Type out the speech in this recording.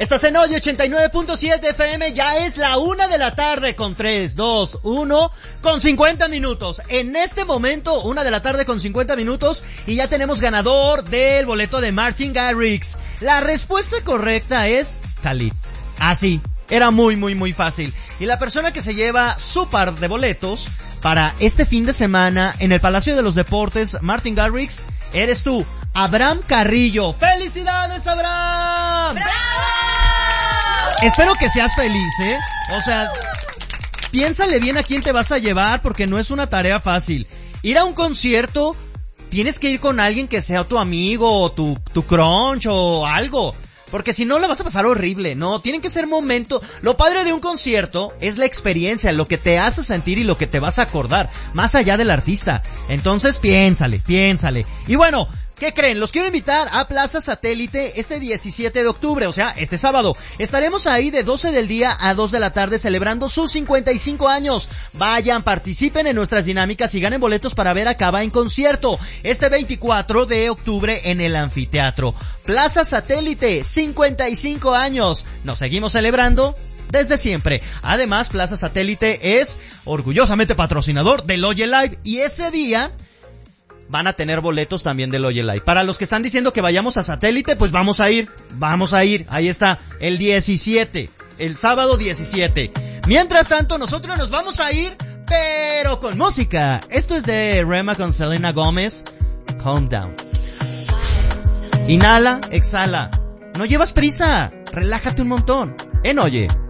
Estás en Oye 89.7 FM, ya es la 1 de la tarde con 3, 2, 1, con 50 minutos. En este momento, 1 de la tarde con 50 minutos y ya tenemos ganador del boleto de Martin Garrix. La respuesta correcta es Khalid. Así, era muy fácil. Y la persona que se lleva su par de boletos para este fin de semana en el Palacio de los Deportes, Martin Garrix, eres tú, Abraham Carrillo. ¡Felicidades, Abraham! ¡Bravo! Espero que seas feliz, O sea, piénsale bien a quién te vas a llevar porque no es una tarea fácil. Ir a un concierto, tienes que ir con alguien que sea tu amigo o tu crunch o algo. Porque si no la vas a pasar horrible, ¿no? Tienen que ser momentos. Lo padre de un concierto es la experiencia, lo que te hace sentir y lo que te vas a acordar, más allá del artista. Entonces piénsale. Y bueno, ¿qué creen? Los quiero invitar a Plaza Satélite este 17 de octubre, o sea, este sábado. Estaremos ahí de 12 del día a 2 de la tarde celebrando sus 55 años. Vayan, participen en nuestras dinámicas y ganen boletos para ver a Cava en concierto. Este 24 de octubre en el Anfiteatro. Plaza Satélite, 55 años. Nos seguimos celebrando desde siempre. Además, Plaza Satélite es orgullosamente patrocinador del Oye Live y ese día van a tener boletos también del Oye Live. Para los que están diciendo que vayamos a Satélite, pues vamos a ir. Ahí está, el 17, el sábado 17. Mientras tanto, nosotros nos vamos a ir, pero con música. Esto es de Rema con Selena Gómez, Calm Down. Inhala, exhala. No llevas prisa, relájate un montón. En Oye.